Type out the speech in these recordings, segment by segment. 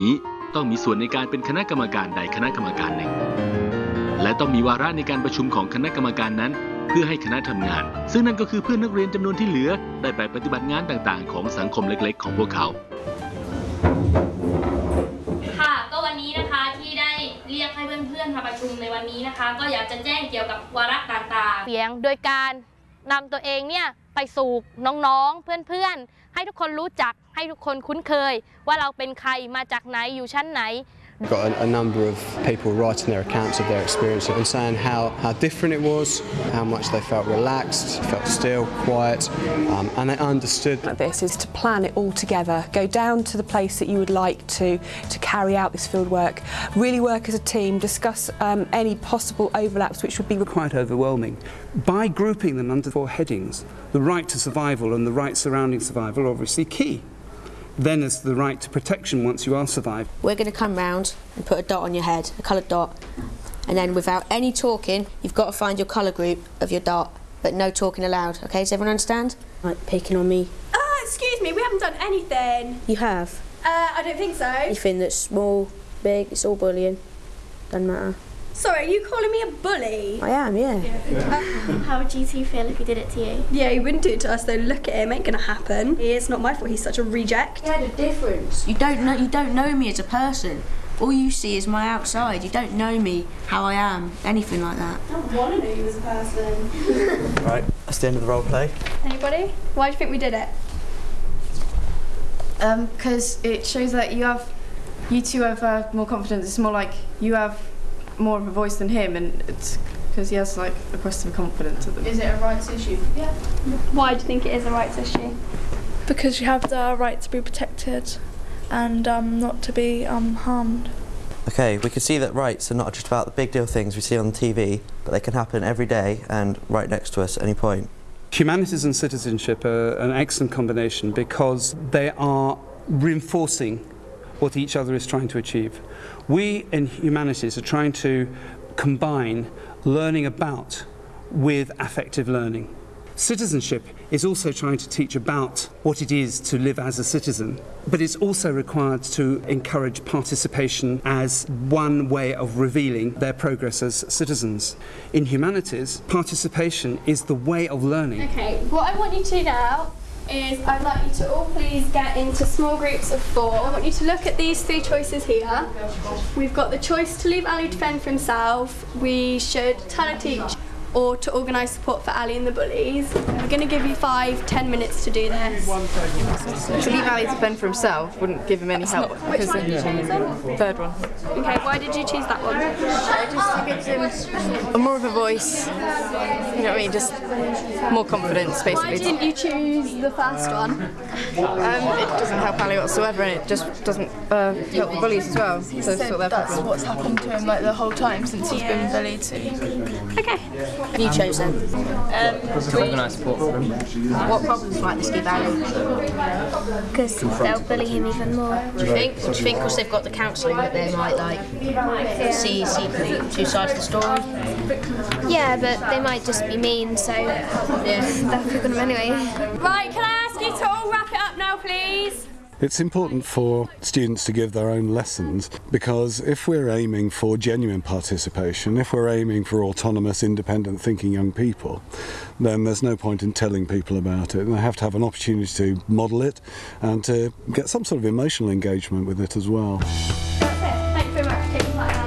นี้ต้องมีส่วนในการเป็นคณะกรรมการใดคณะกรรมการหนึ่งและต้องมีวาระในการประชุมของคณะกรรมการนั้นเพื่อให้คณะทำงานซึ่งนั่นก็คือเพื่อนนักเรียนจำนวนที่เหลือได้ไปปฏิบัติงานต่างๆของสังคมเล็กๆของพวกเขาค่ะก็วันนี้นะคะที่ได้เรียกให้เพื่อนๆมาประชุมในวันนี้นะคะก็อยากจะแจ้งเกี่ยวกับวาระต่างๆเสียงโดยการนำตัวเองเนี่ยไปสู่น้องๆเพื่อนๆให้ทุกคนรู้จักให้ทุกคนคุ้นเคยว่าเราเป็นใครมาจากไหนอยู่ชั้นไหน We've got a number of people writing their accounts of their experience and saying how different it was, how much they felt relaxed, felt still, quiet, and they understood. This is to plan it all together, go down to the place that you would like to carry out this field work, really work as a team, discuss any possible overlaps which would be quite overwhelming. By grouping them under 4 headings, the right to survival and the right surrounding survival are obviously key. Then there's the right to protection once you are survived. We're going to come round and put a dot on your head, a coloured dot, and then without any talking, you've got to find your colour group of your dot, but no talking allowed. Okay, does everyone understand? Like picking on me. Excuse me, we haven't done anything. You have? I don't think so. Anything that's small, big, it's all bullying. Doesn't matter. Sorry, are you calling me a bully? I am, yeah. How would you two feel if he did it to you? Yeah, he wouldn't do it to us though. Look at him, ain't gonna happen. It's not my fault. He's such a reject. Yeah, the difference. You don't know me as a person. All you see is my outside. You don't know me, how I am, anything like that. I don't want to know you as a person. Right, that's the end of the role play. Anybody? Why do you think we did it? Because it shows that you two have more confidence. It's more like you have more of a voice than him, and it's because he has like a question of confidence. Is it a rights issue? Yeah. Why do you think it is a rights issue? Because you have the right to be protected and not to be harmed. Okay, we can see that rights are not just about the big deal things we see on TV, but they can happen every day and right next to us at any point. Humanities and citizenship are an excellent combination because they are reinforcing what each other is trying to achieve. We in humanities are trying to combine learning about with affective learning. Citizenship is also trying to teach about what it is to live as a citizen, but it's also required to encourage participation as one way of revealing their progress as citizens. In humanities, participation is the way of learning. Okay, what I want you to do now is I'd like you to all please get into small groups of 4. I want you to look at these 3 choices here. We've got the choice to leave Ali to fend for himself, we should tell a teacher, or to organise support for Ali and the bullies. We're going to give you 5-10 minutes to do this. To leave Ali to fend for himself wouldn't give him any help. Which one did you choose then? Third one. Okay, why did you choose that one? I just think it's him more of a voice, you know what I mean, just more confidence basically. Why didn't you choose the first one? It doesn't help Ali whatsoever, and it just doesn't help the bullies as well. So that's what's happened to him like the whole time since he's been bullied too. Okay. You chose them. To organise support for him. What problems might this give Ali? Because they'll bully him even more. Do you think? Do you think because they've got the counselling that they might like see the 2 sides of the story? Yeah, but they might just be mean, so they'll pick on him anyway. Right, can I ask you to all wrap it up now, please? It's important for students to give their own lessons because if we're aiming for genuine participation, if we're aiming for autonomous, independent thinking young people, then there's no point in telling people about it. And they have to have an opportunity to model it and to get some sort of emotional engagement with it as well. That's it. Thank you very much for taking part.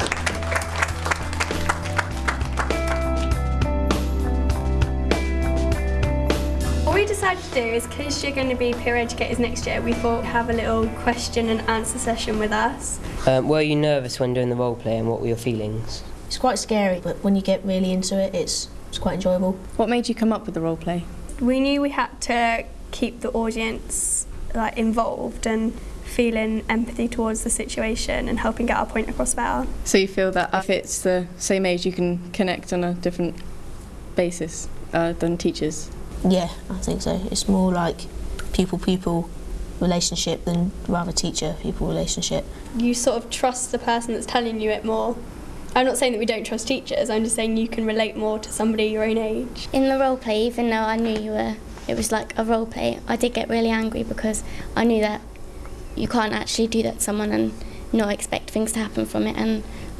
What we decided to do is, because you're going to be peer educators next year, we thought have a little question and answer session with us. Were you nervous when doing the role play, and what were your feelings? It's quite scary, but when you get really into it, it's quite enjoyable. What made you come up with the role play? We knew we had to keep the audience involved and feeling empathy towards the situation and helping get our point across better. So you feel that if it's the same age, you can connect on a different basis than teachers? Yeah, I think so. It's more like pupil-pupil relationship than rather teacher-pupil relationship. You sort of trust the person that's telling you it more. I'm not saying that we don't trust teachers, I'm just saying you can relate more to somebody your own age. In the role play, even though I knew it was like a role play, I did get really angry because I knew that you can't actually do that to someone and not expect things to happen from it. And